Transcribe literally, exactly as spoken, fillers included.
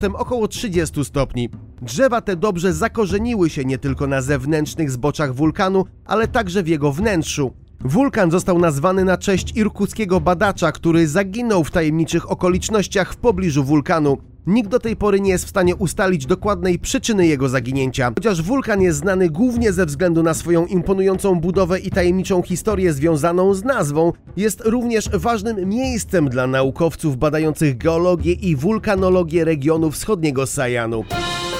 około trzydziestu stopni. Drzewa te dobrze zakorzeniły się nie tylko na zewnętrznych zboczach wulkanu, ale także w jego wnętrzu. Wulkan został nazwany na cześć irkuckiego badacza, który zaginął w tajemniczych okolicznościach w pobliżu wulkanu. Nikt do tej pory nie jest w stanie ustalić dokładnej przyczyny jego zaginięcia. Chociaż wulkan jest znany głównie ze względu na swoją imponującą budowę i tajemniczą historię związaną z nazwą, jest również ważnym miejscem dla naukowców badających geologię i wulkanologię regionu wschodniego Sajanu.